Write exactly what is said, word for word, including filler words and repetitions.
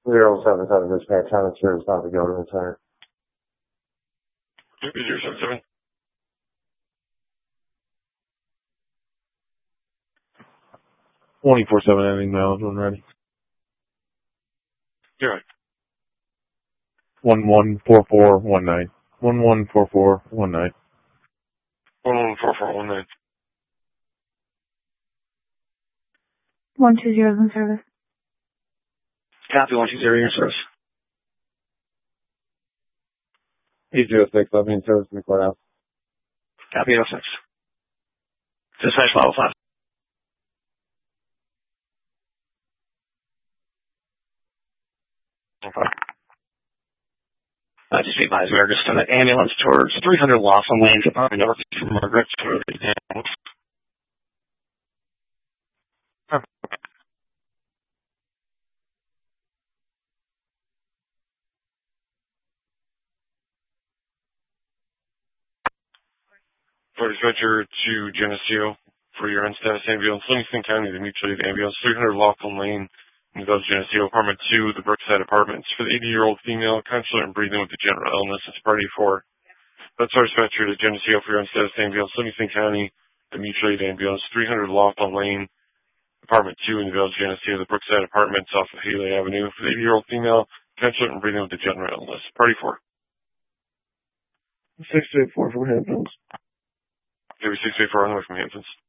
zero seven seven dispatch, Thomas Service, about to go to the center. zero seven seven. twenty-four seven ending miles when ready. You're right. one one four four one nine. one one four four one nine. one one four four one nine. one two zero in service. Copy, one two zero, your service. eight zero six, I'll be in service in the courthouse. Copy, eight oh six. Dispatch level five. Okay. Uh, just be advised, we are just on an ambulance towards three hundred Lawson Lane, Department North from Margaret to the For dispatcher to Geneseo for your unstatus ambulance, Livingston County, the mutual aid ambulance, three hundred Laughlin Lane, in the Village Geneseo, apartment two, the Brookside Apartments, for the eighty-year-old female, consular and breathing with a general illness. It's party four. That's our dispatcher to Geneseo for your unstatus ambulance, Livingston County, the mutual aid ambulance, three hundred Laughlin Lane, apartment two, in the Village Geneseo, the Brookside Apartments off of Haley Avenue, for the eighty-year-old female, consular and breathing with a general illness. Party four. six eight four from Hamptons. Maybe six eight four on the way from Hamptons.